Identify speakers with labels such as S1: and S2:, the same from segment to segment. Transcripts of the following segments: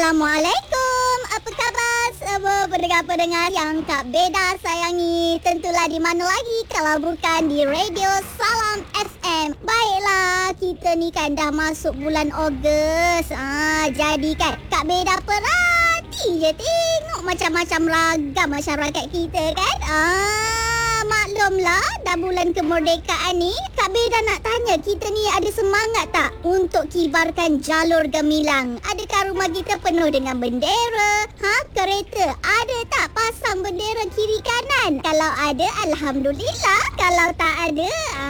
S1: Assalamualaikum. Apa khabar semua pendengar-pendengar yang Kak Beda sayangi? Tentulah di mana lagi kalau bukan di Radio Salam FM. Baiklah, kita ni kan dah masuk bulan Ogos. Jadi kan Kak Beda perhati je tengok macam-macam ragam masyarakat kita kan. Maklumlah, dah bulan kemerdekaan ni, Kak Beda nak tanya, kita ni ada semangat tak untuk kibarkan jalur gemilang? Adakah rumah kita penuh dengan bendera? Kereta, ada tak pasang bendera kiri kanan? Kalau ada, Alhamdulillah. Kalau tak ada,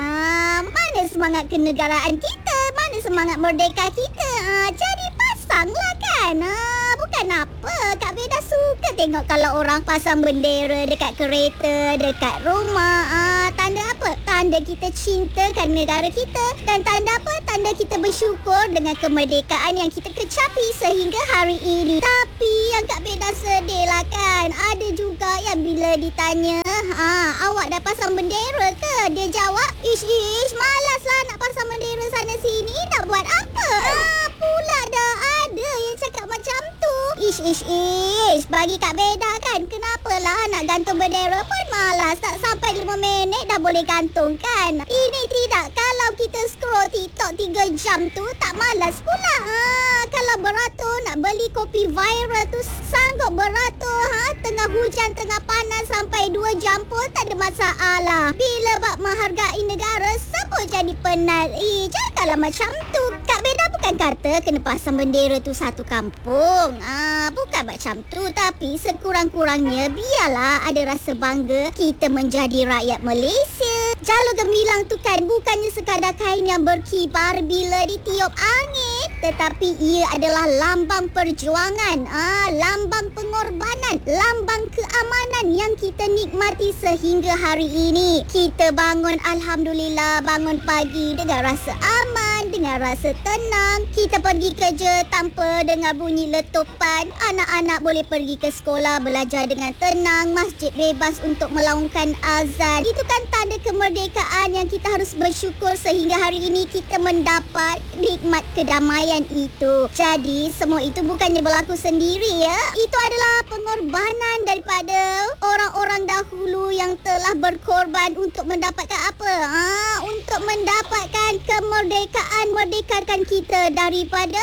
S1: mana semangat kenegaraan kita? Mana semangat merdeka kita? Jadi pasanglah kan. Bukan apa, Kak Beda suka tengok kalau orang pasang bendera dekat kereta, dekat rumah. Tanda apa? Tanda kita cintakan negara kita. Dan tanda apa? Tanda kita bersyukur dengan kemerdekaan yang kita kecapi sehingga hari ini. Tapi yang Kak Beda sedih lah kan, ada juga yang bila ditanya, awak dah pasang bendera ke? Dia jawab, ish, malas lah nak pasang bendera sana sini. Nak buat apa? Pula dah ada yang cakap macam tu. Ish, bagi Kak Beda kan, kenapalah nak gantung bendera pun malas. Tak sampai 5 minit dah boleh gantung kan. Ini tidak, kalau kita scroll TikTok 3 jam tu tak malas pula. Kalau beratur nak beli kopi viral tu sanggup beratur. Tengah hujan, tengah panas sampai 2 jam pun tak ada masalah. Bila bab menghargai negara, siapa jadi penat? Janganlah macam tu. Kak Beda bukan kata kena pasang bendera tu satu kampung. Bukan macam tu. Tapi sekurang-kurangnya biarlah ada rasa bangga kita menjadi rakyat Malaysia. Jalur gemilang tu kan bukannya sekadar kain yang berkibar bila ditiup angin, tetapi ia adalah lambang perjuangan, lambang pengorbanan, lambang keamanan yang kita nikmati sehingga hari ini. Kita bangun, Alhamdulillah, bangun pagi dengan rasa aman, dengan rasa tenang. Kita pergi kerja tanpa dengar bunyi letupan. Anak-anak boleh pergi ke sekolah belajar dengan tenang. Masjid bebas untuk melaungkan azan. Itu kan tanda kemerdekaan yang kita harus bersyukur sehingga hari ini kita mendapat nikmat kedamaian itu. Jadi semua itu bukannya berlaku sendiri ya. Itu adalah pengorbanan daripada orang-orang dahulu yang telah berkorban untuk mendapatkan apa? Untuk mendapatkan kemerdekaan, merdekakan kita daripada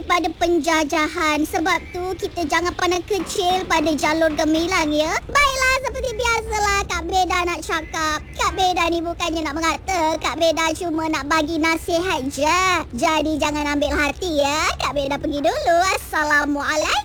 S1: penjajahan. Sebab tu kita jangan pandang kecil pada jalur gemilang ya. Baiklah, seperti biasalah Kak Beda nak cakap. Kak Beda ni bukannya nak mengata, Kak Beda cuma nak bagi nasihat je. Jadi jangan ambil hati ya. Kak Beda pergi dulu. Assalamualaikum.